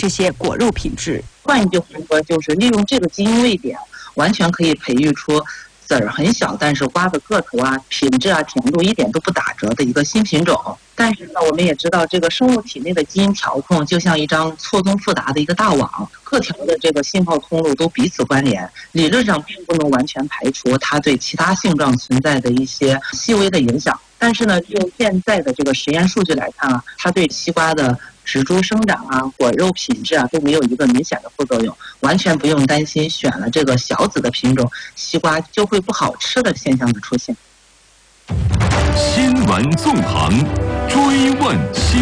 这些果肉品质。 换一句话说，就是利用这个基因位点，完全可以培育出籽儿很小，但是瓜的个头啊、品质啊、甜度一点都不打折的一个新品种。但是呢，我们也知道，这个生物体内的基因调控就像一张错综复杂的一个大网，各条的这个信号通路都彼此关联，理论上并不能完全排除它对其他性状存在的一些细微的影响。但是呢，用现在的这个实验数据来看啊，它对西瓜的植株生长啊、果肉品质啊都没有一个明显的副作用，完全不用担心选了这个小籽的品种，西瓜就会不好吃的现象的出现。 新闻纵横，追问新